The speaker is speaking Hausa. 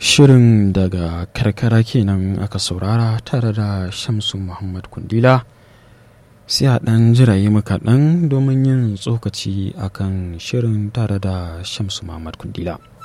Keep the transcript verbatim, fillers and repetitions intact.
Shirin daga karkara kenan aka saurara tare da Shamsu Muhammad Kundila. Sai a ɗan jiraye mu kaɗan domin yin tsokaci akan shirin tare da Shamsu Muhammad Kundila.